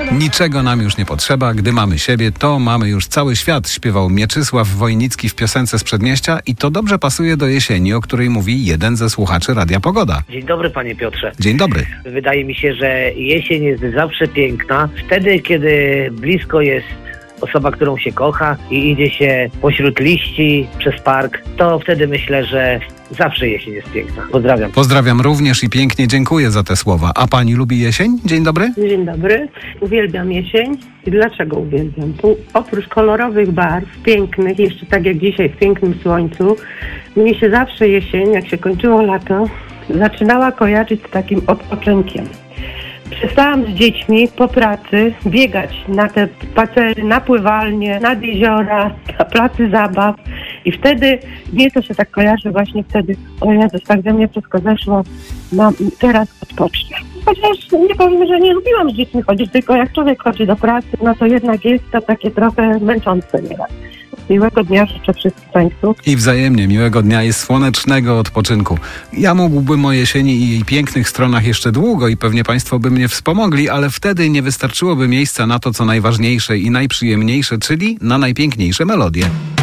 Niczego nam już nie potrzeba, gdy mamy siebie, to mamy już cały świat, śpiewał Mieczysław Wojnicki w piosence z Przedmieścia i to dobrze pasuje do jesieni, o której mówi jeden ze słuchaczy Radia Pogoda. Dzień dobry, panie Piotrze. Dzień dobry. Wydaje mi się, że jesień jest zawsze piękna. Wtedy, kiedy blisko jest osoba, którą się kocha i idzie się pośród liści przez park, to wtedy myślę, że zawsze jesień jest piękna. Pozdrawiam. Pozdrawiam również i pięknie dziękuję za te słowa. A pani lubi jesień? Dzień dobry. Dzień dobry. Uwielbiam jesień. I dlaczego uwielbiam? Oprócz kolorowych barw, pięknych, jeszcze tak jak dzisiaj w pięknym słońcu, mnie się zawsze jesień, jak się kończyło lato, zaczynała kojarzyć z takim odpoczynkiem. Przestałam z dziećmi po pracy biegać na te spacery, na pływalnie, nad jeziora, na placy zabaw i wtedy mnie to się tak kojarzy właśnie wtedy, o Jezus, tak ze mnie wszystko zeszło, teraz odpocznę. Chociaż nie powiem, że nie lubiłam z dziećmi chodzić, tylko jak człowiek chodzi do pracy, no to jednak jest to takie trochę męczące nieraz. Miłego dnia życzę wszystkim państwu. I wzajemnie miłego dnia i słonecznego odpoczynku. Ja mógłbym o jesieni i jej pięknych stronach jeszcze długo i pewnie państwo by mnie wspomogli, ale wtedy nie wystarczyłoby miejsca na to, co najważniejsze i najprzyjemniejsze, czyli na najpiękniejsze melodie.